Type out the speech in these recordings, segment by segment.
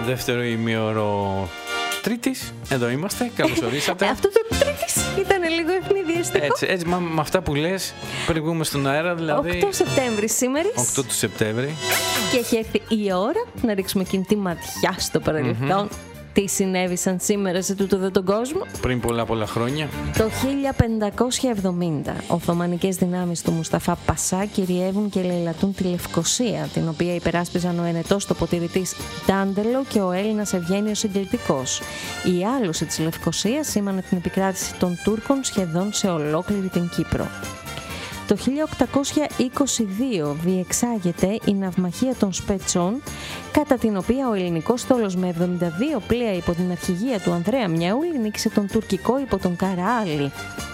δεύτερο ημίωρο Τρίτης. Εδώ είμαστε, καλώς ορίσατε. Αυτό το Τρίτης ήταν λίγο ευνηδιαστικό. Έτσι, με αυτά που λες, πριν βγούμε στον αέρα, δηλαδή 8 Σεπτέμβρη σήμερα. 8 του Σεπτέμβρη. Και έχει έρθει η ώρα να ρίξουμε εκείνη τη ματιά στο παρελθόν. Τι συνέβησαν σήμερα σε τούτο εδώ τον κόσμο. Πριν πολλά χρόνια. Το 1570, Οθωμανικές δυνάμεις του Μουσταφά Πασά κυριεύουν και λαιλατούν τη Λευκοσία, την οποία υπεράσπιζαν ο ενετός τοποτηρητής Ντάντελο και ο Έλληνας Ευγένιος Συντελτικός. Η άλωση της Λευκοσίας σήμανε την επικράτηση των Τούρκων σχεδόν σε ολόκληρη την Κύπρο. Το 1822 διεξάγεται η ναυμαχία των Σπετσών, κατά την οποία ο ελληνικός στόλος με 72 πλοία υπό την αρχηγία του Ανδρέα Μιαούλη νίκησε τον τουρκικό υπό τον Καραάλη.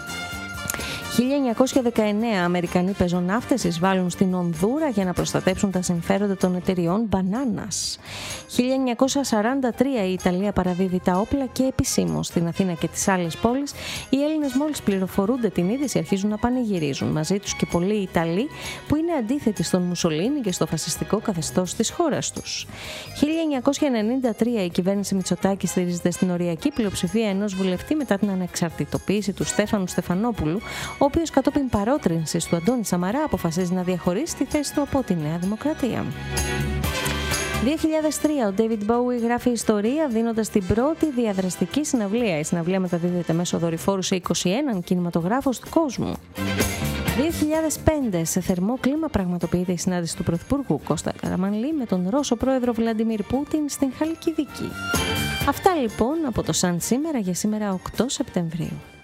1919 Αμερικανοί πεζοναύτες εισβάλλουν στην Ονδούρα για να προστατέψουν τα συμφέροντα των εταιριών μπανάνας. 1943 η Ιταλία παραδίδει τα όπλα και επισήμως στην Αθήνα και τις άλλες πόλεις. Οι Έλληνες μόλις πληροφορούνται την είδηση αρχίζουν να πανηγυρίζουν. Μαζί τους και πολλοί Ιταλοί που είναι αντίθετοι στον Μουσολίνι και στο φασιστικό καθεστώς της χώρας τους. 1993 η κυβέρνηση Μητσοτάκη στηρίζεται στην οριακή πλειοψηφία ενός βουλευτή μετά την ανεξαρτητοποίηση του Στέφανου Στεφανόπουλου, ο οποίος κατόπιν παρότρινσης του Αντώνη Σαμαρά αποφασίζει να διαχωρίσει τη θέση του από τη Νέα Δημοκρατία. 2003 ο David Bowie γράφει ιστορία δίνοντας την πρώτη διαδραστική συναυλία. Η συναυλία μεταδίδεται μέσω δορυφόρου σε 21 κινηματογράφους του κόσμου. 2005 σε θερμό κλίμα πραγματοποιείται η συνάντηση του Πρωθυπουργού Κώστα Καραμανλή με τον Ρώσο πρόεδρο Βλαντιμίρ Πούτιν στην Χαλκιδική. Αυτά λοιπόν από το Σαν σήμερα για σήμερα 8 Σεπτεμβρίου.